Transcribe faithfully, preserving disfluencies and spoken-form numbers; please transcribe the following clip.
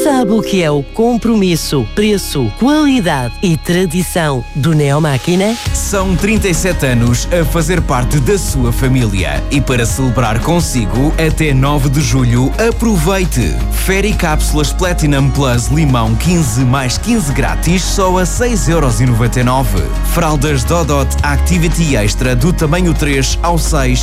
Sabe o que é o compromisso, preço, qualidade e tradição do Neomáquina? São trinta e sete anos a fazer parte da sua família e para celebrar consigo até nove de julho aproveite! Fairy Cápsulas Platinum Plus Limão quinze mais quinze grátis só a seis euros e noventa e nove. Fraldas Dodot Activity Extra do tamanho três ao seis